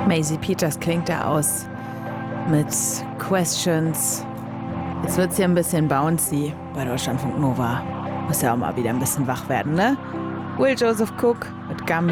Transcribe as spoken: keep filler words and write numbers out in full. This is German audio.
Maisie Peters klingt da aus. Mit Questions. Jetzt wird's hier ein bisschen bouncy bei Deutschlandfunk Nova. Muss ja auch mal wieder ein bisschen wach werden, ne? Will Joseph Cook.